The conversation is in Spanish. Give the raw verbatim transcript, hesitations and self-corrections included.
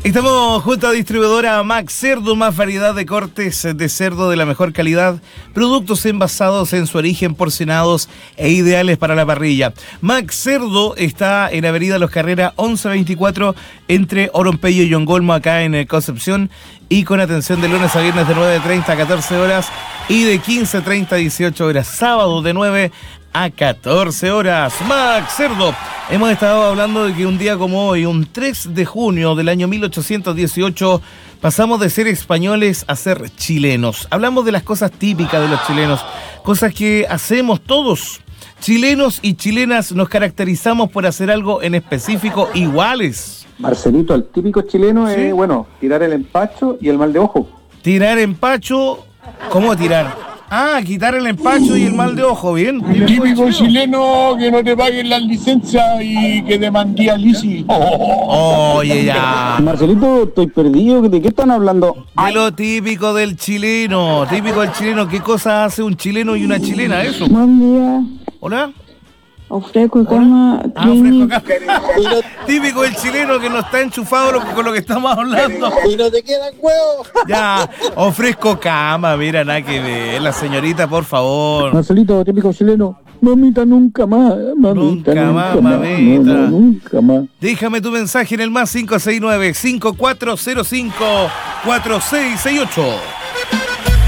Estamos junto a distribuidora Max Cerdo, más variedad de cortes de cerdo de la mejor calidad, productos envasados en su origen, porcionados e ideales para la parrilla. Max Cerdo está en Avenida Los Carreras once veinticuatro entre Oronpello y Yongolmo, acá en Concepción, y con atención de lunes a viernes de nueve treinta a catorce horas y de quince treinta a dieciocho horas, sábado de nueve a catorce horas. Max Cerdo. Hemos estado hablando de que un día como hoy, un tres de junio del año mil ochocientos dieciocho, pasamos de ser españoles a ser chilenos. Hablamos de las cosas típicas de los chilenos, cosas que hacemos todos. Chilenos y chilenas nos caracterizamos por hacer algo en específico iguales. Marcelito, el típico chileno ¿Sí? es, bueno, tirar el empacho y el mal de ojo. Tirar empacho, ¿cómo tirar? Ah, quitar el empacho y el mal de ojo, bien. El típico chileno que no te paguen las licencias y que te mandía Lisi. Oh. Oye, ya. Marcelito, estoy perdido. ¿De qué están hablando? De lo típico del chileno. Típico del chileno. ¿Qué cosa hace un chileno y una chilena? Eso. Buen día. Hola. Ofrezco cama. Ah, ofrezco cama. Típico del chileno que no está enchufado con lo que estamos hablando. Y no te quedan huevos. Ya, ofrezco cama. Mira, nada que ver. La señorita, por favor. Marcelito, típico chileno. Mamita, nunca más. Mamita, nunca, nunca más, más, mamita. No, no, nunca más. Déjame tu mensaje en el más cinco seis nueve, cinco cuatro cero cinco, cuatro seis seis ocho.